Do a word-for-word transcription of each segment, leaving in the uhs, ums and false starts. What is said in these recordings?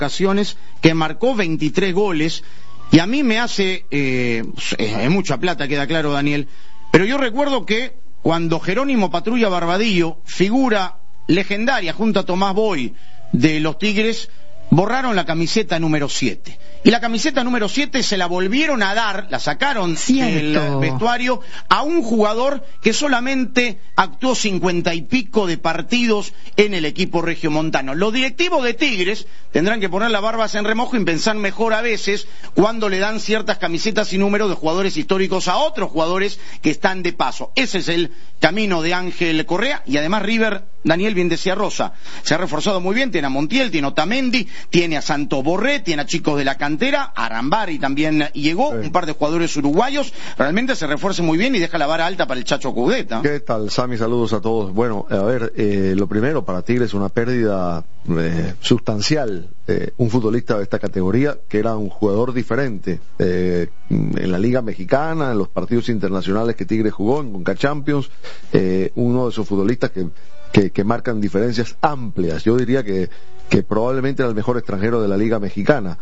ocasiones, que marcó veintitrés goles, y a mí me hace, eh, es mucha plata, queda claro, Daniel, pero yo recuerdo que cuando Jerónimo Patrulla Barbadillo, figura legendaria junto a Tomás Boy de los Tigres, borraron la camiseta número siete. Y la camiseta número siete se la volvieron a dar, la sacaron del vestuario a un jugador que solamente actuó cincuenta y pico de partidos en el equipo regiomontano. Los directivos de Tigres tendrán que poner las barbas en remojo y pensar mejor a veces cuando le dan ciertas camisetas y números de jugadores históricos a otros jugadores que están de paso. Ese es el camino de Ángel Correa, y además River, Daniel, bien decía Rosa, se ha reforzado muy bien, tiene a Montiel, tiene a Otamendi, tiene a Santos Borré, tiene a chicos de la cantera, Arambari también llegó, sí. Un par de jugadores uruguayos, realmente se refuerza muy bien y deja la vara alta para el Chacho Coudet. ¿Qué tal, Sammy? Saludos a todos. Bueno, a ver, eh, lo primero, para Tigres es una pérdida eh, sustancial, eh, un futbolista de esta categoría que era un jugador diferente eh, en la Liga Mexicana, en los partidos internacionales que Tigres jugó, en Conca Champions, eh, uno de esos futbolistas que Que, que marcan diferencias amplias. Yo diría que, que probablemente era el mejor extranjero de la Liga Mexicana.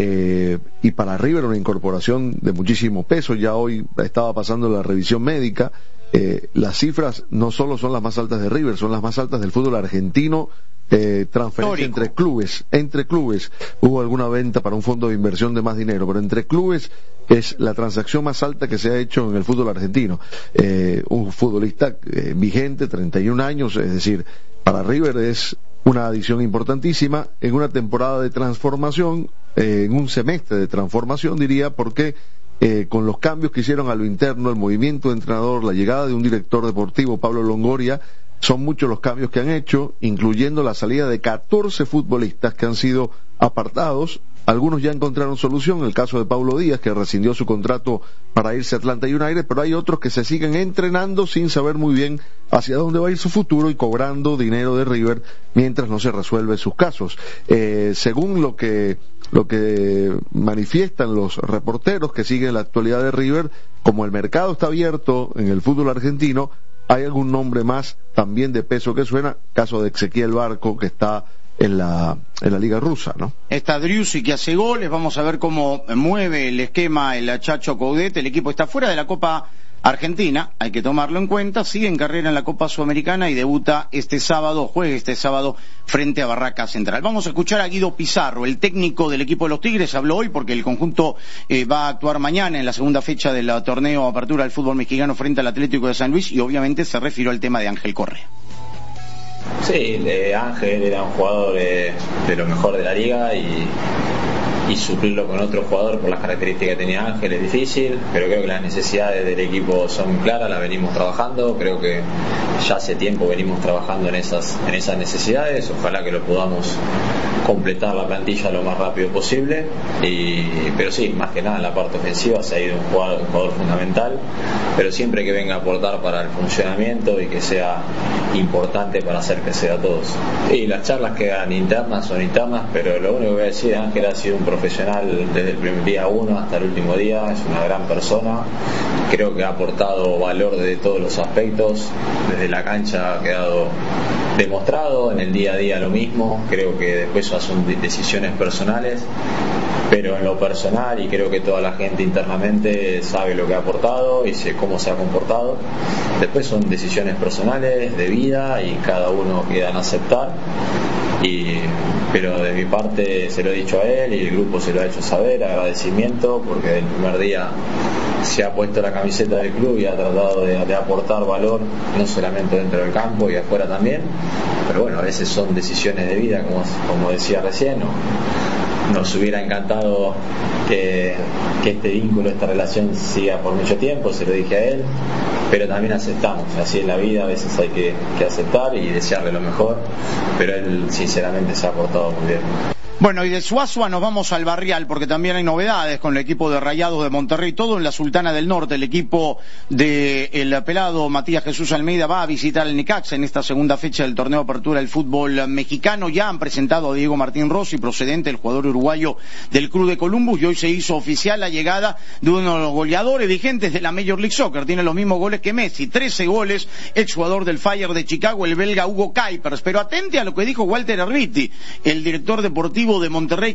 Eh, y para River una incorporación de muchísimo peso. Ya hoy estaba pasando la revisión médica. Eh, las cifras no solo son las más altas de River, son las más altas del fútbol argentino. Eh, transferencia Histórico. entre clubes, entre clubes hubo alguna venta para un fondo de inversión de más dinero, pero entre clubes es la transacción más alta que se ha hecho en el fútbol argentino. Eh, un futbolista eh, vigente, treinta y un años, es decir, para River es una adición importantísima en una temporada de transformación, eh, en un semestre de transformación, diría, porque eh, con los cambios que hicieron a lo interno, el movimiento de entrenador, la llegada de un director deportivo, Pablo Longoria, son muchos los cambios que han hecho, incluyendo la salida de catorce futbolistas que han sido apartados. Algunos ya encontraron solución, el caso de Paulo Díaz, que rescindió su contrato para irse a Atlanta United, pero hay otros que se siguen entrenando sin saber muy bien hacia dónde va a ir su futuro y cobrando dinero de River mientras no se resuelven sus casos. Eh, según lo que, lo que manifiestan los reporteros que siguen la actualidad de River, como el mercado está abierto en el fútbol argentino, hay algún nombre más también de peso que suena, caso de Ezequiel Barco, que está en la en la liga rusa, ¿no? Está Driussi, que hace goles, vamos a ver cómo mueve el esquema el Chacho Coudet. El equipo está fuera de la Copa Argentina, hay que tomarlo en cuenta, sigue en carrera en la Copa Sudamericana y debuta este sábado, juega este sábado frente a Barraca Central. Vamos a escuchar a Guido Pizarro, el técnico del equipo de los Tigres, habló hoy porque el conjunto eh, va a actuar mañana en la segunda fecha del torneo Apertura del fútbol mexicano frente al Atlético de San Luis, y obviamente se refirió al tema de Ángel Correa. Sí, eh, Ángel era un jugador eh, de lo mejor de la liga, y y suplirlo con otro jugador por las características que tenía Ángel es difícil, pero creo que las necesidades del equipo son claras, las venimos trabajando, creo que ya hace tiempo venimos trabajando en esas, en esas necesidades, ojalá que lo podamos completar la plantilla lo más rápido posible, y, pero sí, más que nada en la parte ofensiva se ha ido un jugador, un jugador fundamental, pero siempre que venga a aportar para el funcionamiento y que sea importante para hacer crecer a todos. Y las charlas quedan internas, son internas, pero lo único que voy a decir, Ángel ha sido un profesional desde el primer día uno hasta el último día, es una gran persona, creo que ha aportado valor desde todos los aspectos, desde la cancha ha quedado demostrado, en el día a día lo mismo, creo que después son decisiones personales, pero en lo personal, y creo que toda la gente internamente sabe lo que ha aportado y sé cómo se ha comportado, después son decisiones personales, de vida, y cada uno queda en aceptar. Y, pero de mi parte se lo he dicho a él y el grupo se lo ha hecho saber, agradecimiento, porque del primer día se ha puesto la camiseta del club y ha tratado de, de aportar valor, no solamente dentro del campo y afuera también, pero bueno, a veces son decisiones de vida, como, como decía recién, ¿no? Nos hubiera encantado que, que este vínculo, esta relación siga por mucho tiempo, se lo dije a él, pero también aceptamos, así es la vida, a veces hay que, que aceptar y desearle lo mejor, pero él sinceramente se ha portado muy bien. Bueno, y de Suazua nos vamos al Barrial, porque también hay novedades con el equipo de Rayados de Monterrey, todo en la Sultana del Norte. El equipo del pelado Matías Jesús Almeida va a visitar el Necaxa en esta segunda fecha del torneo Apertura del fútbol mexicano. Ya han presentado a Diego Martín Rossi, procedente del jugador uruguayo del Club de Columbus, y hoy se hizo oficial la llegada de uno de los goleadores vigentes de la Major League Soccer. Tiene los mismos goles que Messi, trece goles, exjugador del Fire de Chicago, el belga Hugo Kuipers. Pero atente a lo que dijo Walter Erviti, el director deportivo de Monterrey.